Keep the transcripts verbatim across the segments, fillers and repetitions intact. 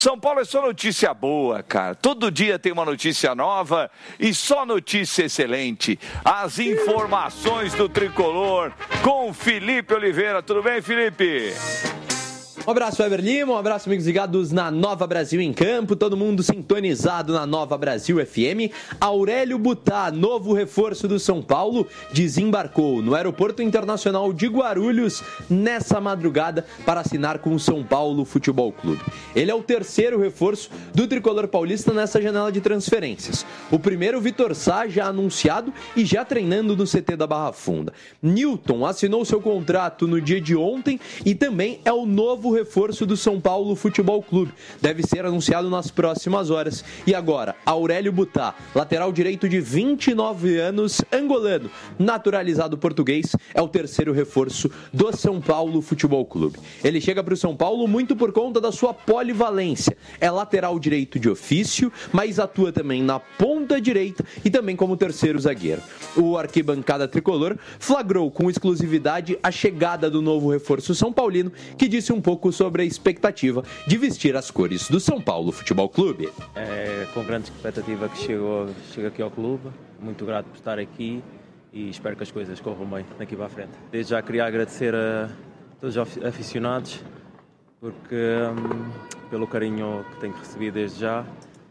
São Paulo é só notícia boa, cara. Todo dia tem uma notícia nova e só notícia excelente. As informações do Tricolor com Felipe Oliveira. Tudo bem, Felipe? Um abraço, Weber Lima, um abraço, amigos ligados na Nova Brasil em Campo, todo mundo sintonizado na Nova Brasil F M. Aurélio Butá, novo reforço do São Paulo, desembarcou no Aeroporto Internacional de Guarulhos nessa madrugada para assinar com o São Paulo Futebol Clube. Ele é o terceiro reforço do tricolor paulista nessa janela de transferências. O primeiro, o Vitor Sá, já anunciado e já treinando no C T da Barra Funda. Newton assinou seu contrato no dia de ontem e também é o novo reforço do São Paulo Futebol Clube. Deve ser anunciado nas próximas horas. E agora, Aurélio Butá, lateral direito de vinte e nove anos, angolano, naturalizado português, é o terceiro reforço do São Paulo Futebol Clube. Ele chega para o São Paulo muito por conta da sua polivalência. É lateral direito de ofício, mas atua também na ponta direita e também como terceiro zagueiro. O arquibancada tricolor flagrou com exclusividade a chegada do novo reforço são paulino, que disse um pouco sobre a expectativa de vestir as cores do São Paulo Futebol Clube. É com grande expectativa que chego, chego aqui ao clube, muito grato por estar aqui e espero que as coisas corram bem daqui para a frente. Desde já queria agradecer a todos os aficionados porque, um, pelo carinho que tenho recebido desde já.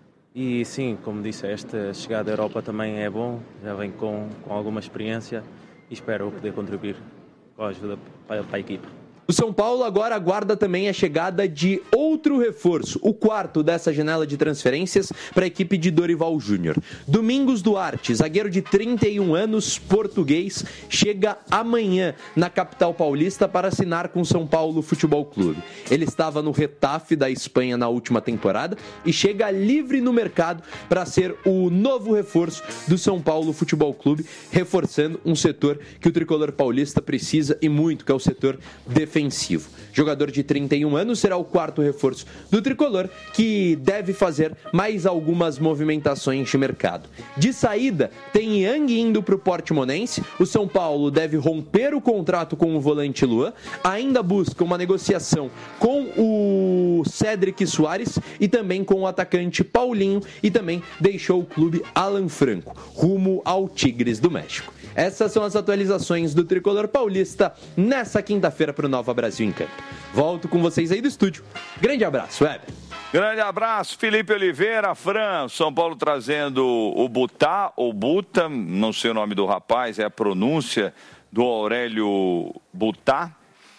E sim, como disse, esta chegada à Europa também é bom, já vem com, com alguma experiência e espero poder contribuir com a ajuda para, para a equipa. O São Paulo agora aguarda também a chegada de outro reforço, o quarto dessa janela de transferências para a equipe de Dorival Júnior. Domingos Duarte, zagueiro de trinta e um anos, português, chega amanhã na capital paulista para assinar com o São Paulo Futebol Clube. Ele estava no Getafe da Espanha na última temporada e chega livre no mercado para ser o novo reforço do São Paulo Futebol Clube, reforçando um setor que o tricolor paulista precisa e muito, que é o setor defensivo. Jogador de trinta e um anos, será o quarto reforço do tricolor, que deve fazer mais algumas movimentações de mercado. De saída, tem Yang indo para o Portimonense. O São Paulo deve romper o contrato com o volante Luan. Ainda busca uma negociação com o Cédric Soares e também com o atacante Paulinho, e também deixou o clube Alan Franco, rumo ao Tigres do México. Essas são as atualizações do tricolor paulista nessa quinta-feira para o Nova Brasil em Campo. Volto com vocês aí do estúdio. Grande abraço, Weber. Grande abraço, Felipe Oliveira. Fran, São Paulo trazendo o Butá, ou Buta, não sei o nome do rapaz, é a pronúncia do Aurélio Butá.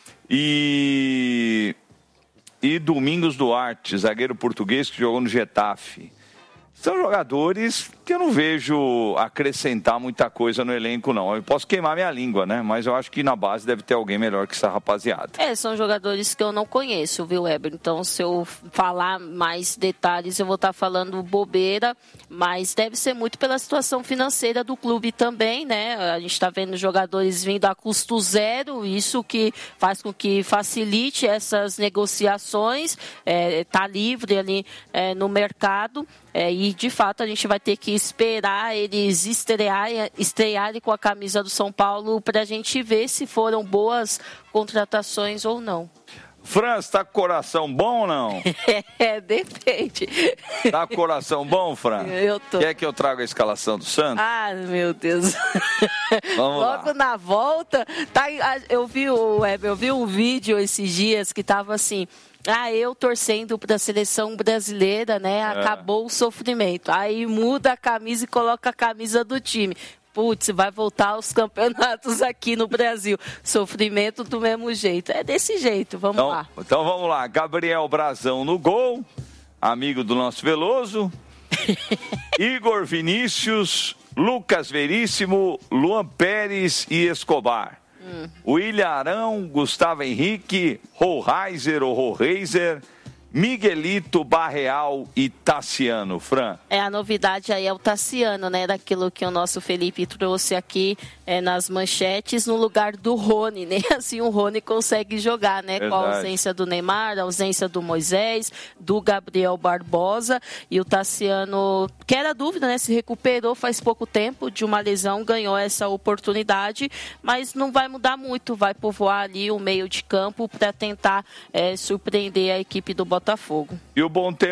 E, e Domingos Duarte, zagueiro português que jogou no Getafe. São jogadores que eu não vejo acrescentar muita coisa no elenco, não. Eu posso queimar minha língua, né? Mas eu acho que na base deve ter alguém melhor que essa rapaziada. É, são jogadores que eu não conheço, viu, Weber? Então, se eu falar mais detalhes, eu vou estar falando bobeira, mas deve ser muito pela situação financeira do clube também, né? A gente está vendo jogadores vindo a custo zero, isso que faz com que facilite essas negociações, é, tá livre ali é, no mercado. É, e, de fato, a gente vai ter que esperar eles estrearem, estrearem com a camisa do São Paulo para a gente ver se foram boas contratações ou não. Franz, tá com coração bom ou não? É, depende. Tá com coração bom, Fran? Eu tô. Quer que eu traga a escalação do Santos? Ah, meu Deus. Vamos Logo lá. na volta, tá, eu vi o eu vi um vídeo esses dias que tava assim... Ah, eu torcendo para a seleção brasileira, né? Acabou é. o sofrimento. Aí muda a camisa e coloca a camisa do time. Putz, vai voltar aos campeonatos aqui no Brasil. Sofrimento do mesmo jeito. É desse jeito, vamos então, lá. Então vamos lá. Gabriel Brazão no gol, amigo do nosso Veloso. Igor Vinícius, Lucas Veríssimo, Luan Pérez e Escobar. Hum. William Arão, Gustavo Henrique, Rollheiser ou Rollheiser, Miguelito, Barreal e Tassiano. Fran. É, a novidade aí é o Tassiano, né? Daquilo que o nosso Felipe trouxe aqui é, nas manchetes, no lugar do Rony, né? Assim o Rony consegue jogar, né? Verdade. Com a ausência do Neymar, a ausência do Moisés, do Gabriel Barbosa, e o Tassiano, que era dúvida, né? Se recuperou faz pouco tempo de uma lesão, ganhou essa oportunidade, mas não vai mudar muito, vai povoar ali o meio de campo para tentar é, surpreender a equipe do Botafogo Botafogo. E o bom tempo